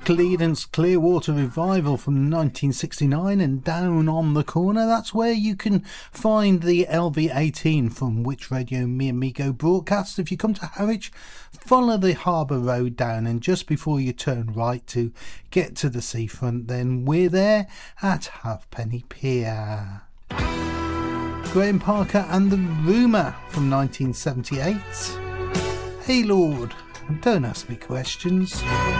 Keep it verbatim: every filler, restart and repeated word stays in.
Creedence Clearwater Revival from nineteen sixty-nine, and Down on the Corner. That's where you can find the L V eighteen from which Radio Mi Amigo broadcasts. If you come to Harwich, follow the Harbour Road down, and just before you turn right to get to the seafront, then we're there at Halfpenny Pier. Graham Parker and the Rumour from nineteen seventy-eight. Hey Lord, don't ask me questions.